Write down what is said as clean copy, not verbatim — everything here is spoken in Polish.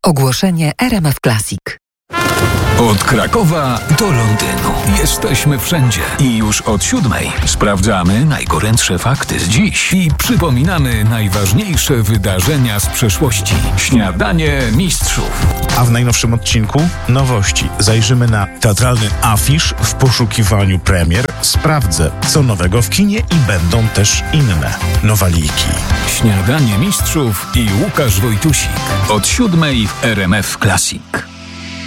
Ogłoszenie RMF Classic. Od Krakowa do Londynu. Jesteśmy wszędzie. I już od 7:00 sprawdzamy najgorętsze fakty z dziś i przypominamy najważniejsze wydarzenia z przeszłości. Śniadanie mistrzów. A w najnowszym odcinku nowości. Zajrzymy na teatralny afisz w poszukiwaniu premier. Sprawdzę, co nowego w kinie i będą też inne nowaliki. Śniadanie mistrzów i Łukasz Wojtusik. Od 7:00 w RMF Classic.